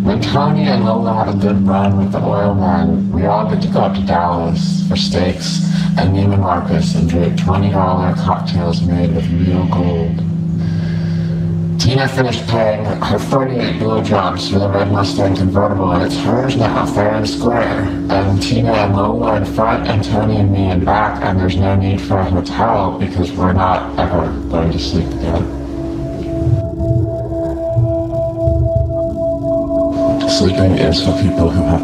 When Tony and Lola have a good run with the oil men, we all get to go up to Dallas for steaks and Neiman Marcus and drink $20 cocktails made with real gold. Tina finished paying her 48 blowjobs for the red Mustang convertible, and it's hers now, fair and square. And Tina and Lola in front, and Tony and me in back, and there's no need for a hotel because we're not ever going to sleep together. Sleeping is for people who have